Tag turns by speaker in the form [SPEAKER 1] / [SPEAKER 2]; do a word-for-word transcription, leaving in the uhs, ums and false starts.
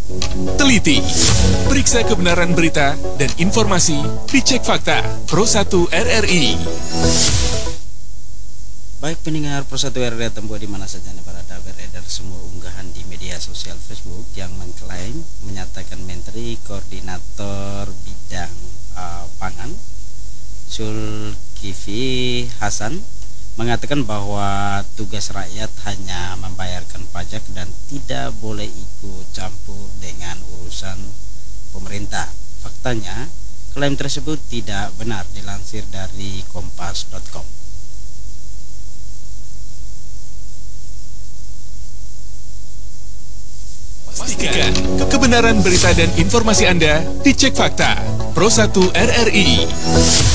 [SPEAKER 1] Teliti, periksa kebenaran berita dan informasi, dicek fakta. Pro satu R R I.
[SPEAKER 2] Baik pendengar Pro satu R R I Tempo di mana saja Anda berada, beredar semua unggahan di media sosial Facebook yang mengklaim menyatakan Menteri Koordinator Bidang uh, Pangan Zulkifli Hasan mengatakan bahwa tugas rakyat hanya membayarkan pajak dan tidak boleh ikut campur dengan urusan pemerintah. Faktanya, klaim tersebut tidak benar, dilansir dari kompas titik com.
[SPEAKER 1] Pastikan kebenaran berita dan informasi Anda dicek fakta. Pro satu R R I.